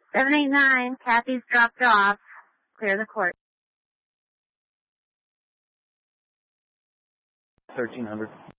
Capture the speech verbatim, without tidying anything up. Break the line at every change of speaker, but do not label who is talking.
seven eight nine, Kathy's dropped off. Clear the court.
thirteen hundred.